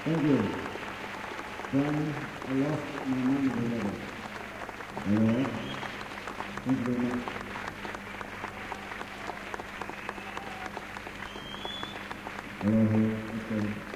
Thank you. From I lost my mind a little. Alright. Thank you very much. Hello. Okay.